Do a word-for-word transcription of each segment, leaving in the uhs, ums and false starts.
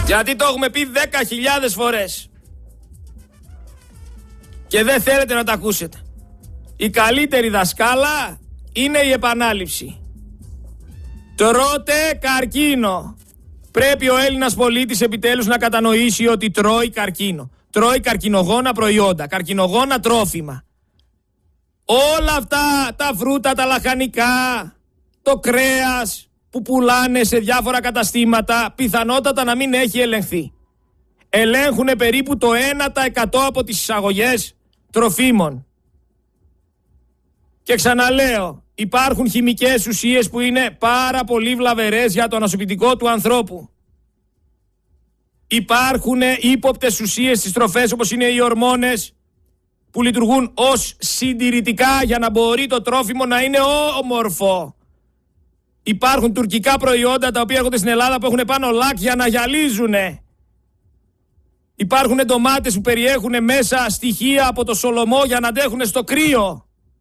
Γιατί το έχουμε πει δέκα χιλιάδες φορές. Και δεν θέλετε να τα ακούσετε. Η καλύτερη δασκάλα είναι η επανάληψη. Τρώτε καρκίνο. Πρέπει ο Έλληνας πολίτης επιτέλους να κατανοήσει ότι τρώει καρκίνο. Τρώει καρκινογόνα προϊόντα, καρκινογόνα τρόφιμα. Όλα αυτά τα φρούτα, τα λαχανικά, το κρέας που πουλάνε σε διάφορα καταστήματα, πιθανότατα να μην έχει ελεγχθεί. Ελέγχουν περίπου το ένα τοις εκατό από τις εισαγωγές τροφίμων. Και ξαναλέω, υπάρχουν χημικές ουσίες που είναι πάρα πολύ βλαβερές για το ανασωπητικό του ανθρώπου. Υπάρχουν ύποπτες ουσίες στις τροφές όπως είναι οι ορμόνες που λειτουργούν ως συντηρητικά για να μπορεί το τρόφιμο να είναι όμορφο. Υπάρχουν τουρκικά προϊόντα τα οποία έρχονται στην Ελλάδα που έχουν πάνω λάκ για να γυαλίζουνε. Υπάρχουν ντομάτες που περιέχουν μέσα στοιχεία από το Σολομό για να αντέχουν στο κρύο.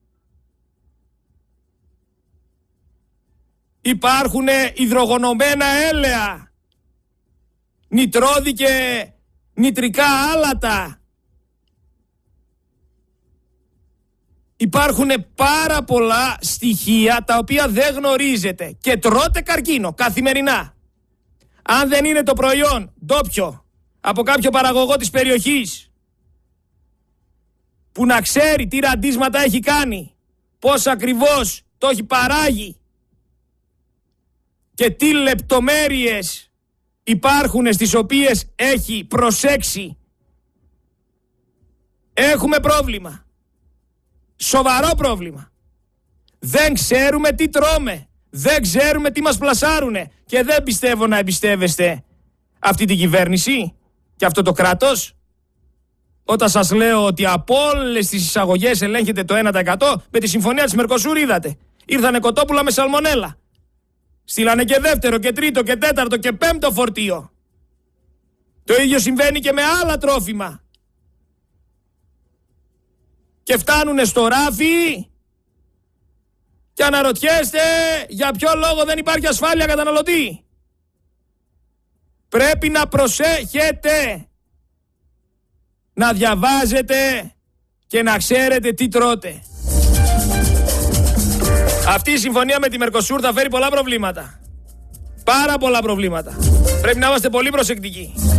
Υπάρχουν υδρογονωμένα έλαια, νητρόδι και νητρικά άλατα. Υπάρχουν πάρα πολλά στοιχεία τα οποία δεν γνωρίζετε και τρώτε καρκίνο καθημερινά. Αν δεν είναι το προϊόν ντόπιο από κάποιο παραγωγό της περιοχής που να ξέρει τι ραντίσματα έχει κάνει, πώς ακριβώς το έχει παράγει και τι λεπτομέρειες υπάρχουν στις οποίες έχει προσέξει, έχουμε πρόβλημα. Σοβαρό πρόβλημα. Δεν ξέρουμε τι τρώμε. Δεν ξέρουμε τι μας πλασάρουνε. Και δεν πιστεύω να εμπιστεύεστε αυτή την κυβέρνηση και αυτό το κράτος. Όταν σας λέω ότι από όλες τις εισαγωγές ελέγχεται το ένα τοις εκατό, με τη συμφωνία της Μερκοσούρ είδατε. Ήρθανε κοτόπουλα με σαλμονέλα. Στείλανε και δεύτερο και τρίτο και τέταρτο και πέμπτο φορτίο. Το ίδιο συμβαίνει και με άλλα τρόφιμα. Και φτάνουνε στο ράφι και αναρωτιέστε για ποιο λόγο δεν υπάρχει ασφάλεια καταναλωτή. Πρέπει να προσέχετε, να διαβάζετε και να ξέρετε τι τρώτε. Αυτή η συμφωνία με τη Μερκοσούρ θα φέρει πολλά προβλήματα. Πάρα πολλά προβλήματα. Πρέπει να είμαστε πολύ προσεκτικοί.